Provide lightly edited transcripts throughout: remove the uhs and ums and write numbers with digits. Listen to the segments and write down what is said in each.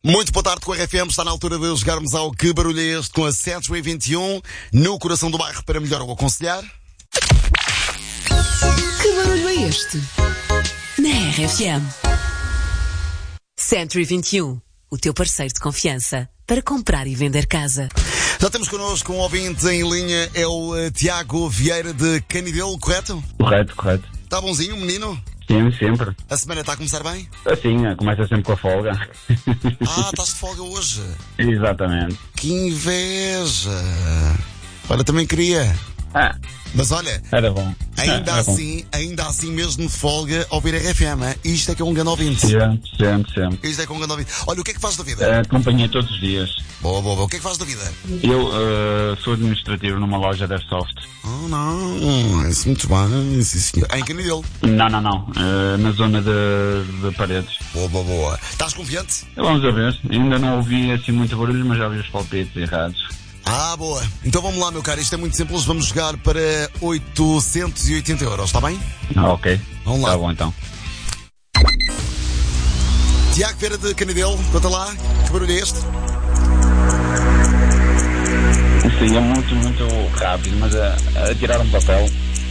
Muito boa tarde com a RFM, está na altura de jogarmos ao Que Barulho é Este com a Century 21, no coração do bairro para melhor o aconselhar. Que barulho é este? Na RFM. Century 21, o teu parceiro de confiança para comprar e vender casa. Já temos connosco um ouvinte em linha, é o Tiago Vieira de Canidelo, correto? Correto. Está bonzinho, menino? Sim, sempre. A semana está a começar bem? Assim, começa sempre com a folga. Ah, estás de folga hoje? Exatamente. Que inveja! Olha, também queria. Mas olha, Era bom. ainda Era bom. assim mesmo de folga, ouvir a RFM, hein? Isto é que é um grande ouvinte. Sempre. Isto é que é um grande ouvinte. Olha, o que é que faz da vida? Acompanhei todos os dias. Boa. O que é que faz da vida? Eu sou administrativo numa loja de Airsoft. Oh, não. Isso muito bem, sim, senhor. Em Canidelo. Não. Na zona de Paredes. Boa. Estás confiante? Vamos a ver. Ainda não ouvi assim muito barulho, mas já ouvi os palpites errados. Ah, boa. Então vamos lá, meu caro. Isto é muito simples. Vamos jogar para 880 euros, está bem? Ok. Vamos lá. Tá bom então. Tiago Vieira de Canidelo, conta lá. Que barulho é este? Sim, é muito rápido, mas a tirar um papel.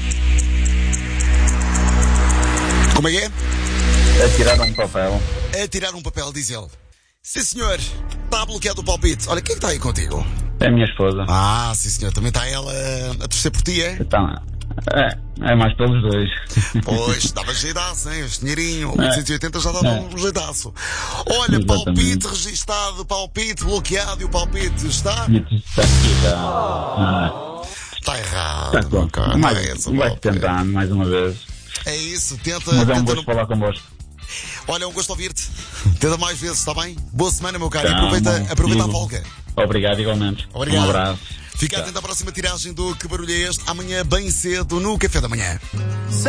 Como é que é? A tirar um papel. A tirar um papel, diz ele. Sim, senhor. Está bloqueado o palpite. Olha, quem é que está aí contigo? É a minha esposa. Ah, sim, senhor. Também está ela a torcer por ti, é? Então, é mais pelos dois. Pois, dava jeitaço, hein? Este dinheirinho, 880 já dava um jeitaço. Olha, Exatamente. palpite registado, palpite bloqueado e o palpite está? Está aqui, já. Está errado, Está meu bom. caro. Não é esse o Vai palpite. tentar mais uma vez. É isso, tenta. Mas é um tenta gosto no... falar convosco. Olha, é um gosto de ouvir-te. Tenta mais vezes, está bem? Boa semana, meu caro. E Tá, aproveita a bom. folga. Obrigado, igualmente. Obrigado. Um abraço. Fica atento à próxima tiragem do Que Barulho é Este? Amanhã, bem cedo, no Café da Manhã.